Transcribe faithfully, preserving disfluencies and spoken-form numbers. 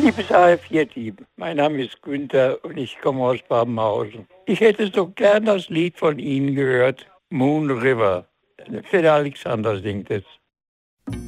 Liebes A R vier-Team, mein Name ist Günther und ich komme aus Babenhausen. Ich hätte so gern das Lied von Ihnen gehört, Moon River. Fede Alexander singt es.